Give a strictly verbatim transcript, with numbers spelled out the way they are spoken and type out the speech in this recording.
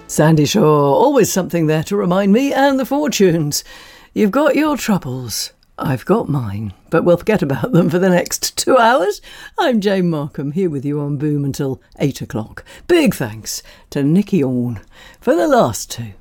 Sandy Shaw, always something there to remind me, and the Fortunes. You've got your troubles, I've got mine, but we'll forget about them for the next two hours. I'm Jane Markham, here with you on Boom until eight o'clock. Big thanks to Nicky Orn for the last two.